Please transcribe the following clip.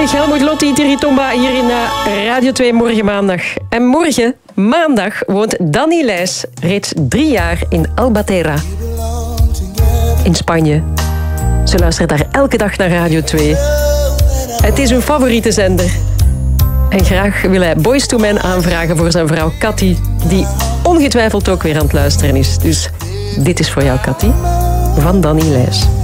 Prachtig, Helmut Lotti, Tiritomba hier in Radio 2 morgen maandag. En morgen, maandag, woont Dani Leijs reeds 3 jaar in Albatera. In Spanje. Ze luistert daar elke dag naar Radio 2. Het is hun favoriete zender. En graag wil hij Boyz II Men aanvragen voor zijn vrouw Cathy, die ongetwijfeld ook weer aan het luisteren is. Dus dit is voor jou, Cathy, van Dani Leijs.